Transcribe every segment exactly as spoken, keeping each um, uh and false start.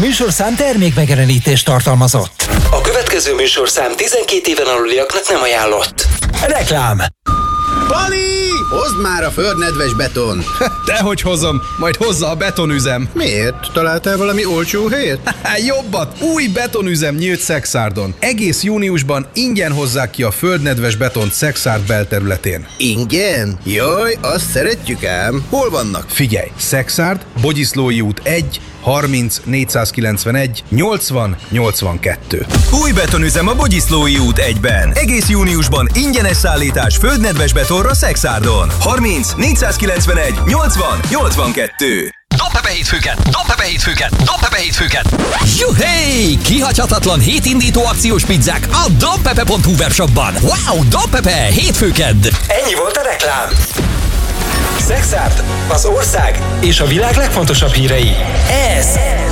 műsorszám termékmegjelenítést tartalmazott. A következő műsorszám tizenkét éven aluliaknak nem ajánlott. Reklám. Pali! Hozd már a földnedves beton! Dehogy hozom, majd hozza a betonüzem. Miért? Találtál valami olcsó helyet? Jobbat! Új betonüzem nyílt Szexárdon. Egész júniusban ingyen hozzák ki a földnedves betont Szexárd belterületén. Ingyen? Jaj, azt szeretjük ám. Hol vannak? Figyelj! Szexárd, Bogyiszlói út egy, harminc, négyszázkilencvenegy, nyolcvan, nyolcvankettő. Új betonüzem a Bogyiszlói út egyben. Egész júniusban ingyenes szállítás földnedves betonra Szexárdon. harminc, négyszázkilencvenegy, nyolcvan, nyolcvankettő. Dobpepe hétfőket! Dobpepe hétfőket! Dobpepe hétfőket! Juhé! Kihagyhatatlan hétindító akciós pizzák a dobpepe pont hu webshopban. Wow! Dobpepe hétfőked! Ennyi volt a reklám. Szexárd, az ország és a világ legfontosabb hírei. Ez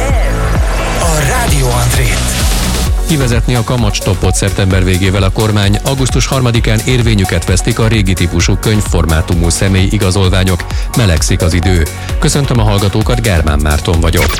a Rádió Andrét. Kivezetni a kamatstoppot szeptember végével a kormány. augusztus harmadikán érvényüket vesztik a régi típusú könyvformátumú személyi igazolványok. Melegszik az idő. Köszöntöm a hallgatókat, Germán Márton vagyok.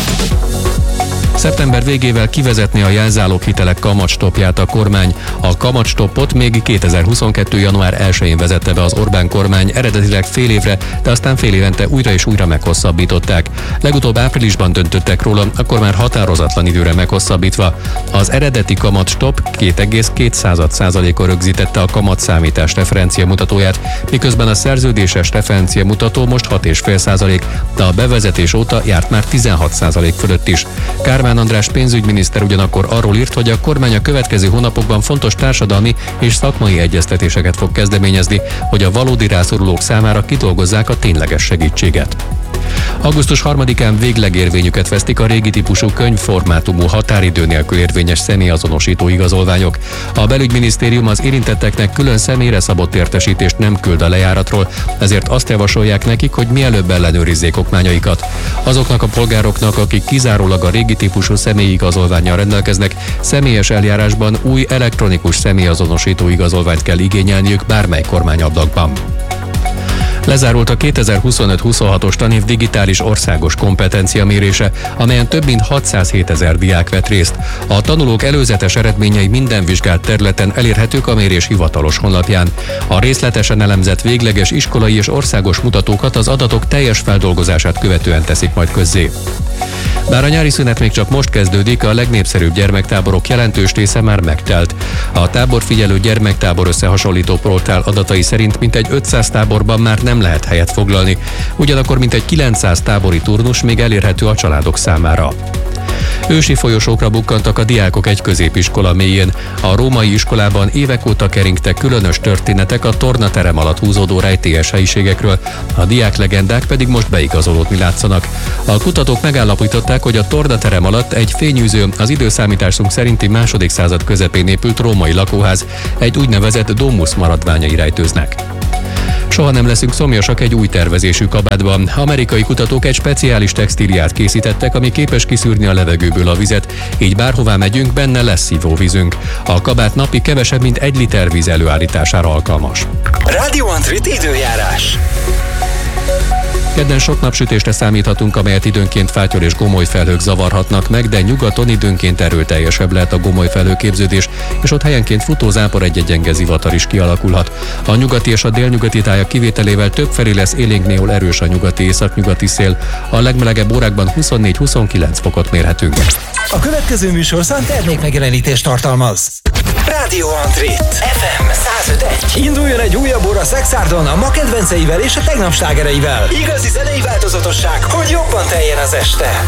Szeptember végével kivezetni a jelzáloghitelek kamatstoppját a kormány. A kamatstoppot még kétezer-huszonkettő. január elsején vezette be az Orbán kormány, eredetileg fél évre, de aztán fél évente újra és újra meghosszabbították. Legutóbb áprilisban döntöttek róla, akkor már határozatlan időre meghosszabbítva. Az eredeti kamatstopp két egész két százalékon rögzítette a kamatszámítás referenciamutatóját, miközben a szerződéses referenciamutató most hat egész öt százalék, de a bevezetés óta járt már tizenhat százalék fölött is. Kármán András pénzügyminiszter ugyanakkor arról írt, hogy a kormány a következő hónapokban fontos társadalmi és szakmai egyeztetéseket fog kezdeményezni, hogy a valódi rászorulók számára kidolgozzák a tényleges segítséget. augusztus harmadikán végleg érvényüket vesztik a régi típusú könyvformátumú határidő nélkül érvényes személyazonosító igazolványok. A belügyminisztérium az érintetteknek külön személyre szabott értesítést nem küld a lejáratról, ezért azt javasolják nekik, hogy mielőbb ellenőrizzék okmányaikat. Azoknak a polgároknak, akik kizárólag a régi típusú személyi igazolvánnyal rendelkeznek, személyes eljárásban új elektronikus személyazonosító igazolványt kell igényelniük bármely kormányablakban. Lezárult a kétezer-huszonöt-huszonhatos tanév digitális országos kompetencia mérése, amelyen több mint hatszázhétezer diák vett részt. A tanulók előzetes eredményei minden vizsgált területen elérhetők a mérés hivatalos honlapján. A részletesen elemzett végleges iskolai és országos mutatókat az adatok teljes feldolgozását követően teszik majd közzé. Bár a nyári szünet még csak most kezdődik, a legnépszerűbb gyermektáborok jelentős része már megtelt. A táborfigyelő gyermektábor összehasonlító portál adatai szerint mintegy ötszáz táborban már nem lehet helyet foglalni, ugyanakkor mintegy kilencszáz tábori turnus még elérhető a családok számára. Ősi folyosókra bukkantak a diákok egy középiskola mélyén. A római iskolában évek óta keringtek különös történetek a tornaterem alatt húzódó rejtélyes helyiségekről, a diák legendák pedig most beigazolódni látszanak. A kutatók megállapították, hogy a tornaterem alatt egy fényűző, az időszámításunk szerinti második század közepén épült római lakóház, egy úgynevezett domus maradványai rejtőznek. Soha nem leszünk szomjasak egy új tervezésű kabátban. Amerikai kutatók egy speciális textíliát készítettek, ami képes kiszűrni a levegőből a vizet, így bárhová megyünk, benne lesz szívóvízünk. A kabát napi kevesebb, mint egy liter víz előállítására alkalmas. Rádió Andrét időjárás. Kedden sok napsütésre számíthatunk, amelyet időnként fátyor és gomoly felhők zavarhatnak meg, de nyugaton időnként erőteljesebb lehet a gomoly felhőképződés, és ott helyenként futózápor egy-egy gyenge zivatar is kialakulhat. A nyugati és a délnyugati tájak kivételével többfelé lesz élénk néhol erős a nyugati északnyugati szél. A legmelegebb órákban huszonnégy-huszonkilenc fokot mérhetünk. A következő műsorszám termékmegjelenítést tartalmaz. Rádió Andrét. ef em száz öt egy. Induljon egy újabb óra Szexárdon a ma kedvenceivel és a tegnap slágereivel. Igazi zenei változatosság, hogy jobban teljen az este.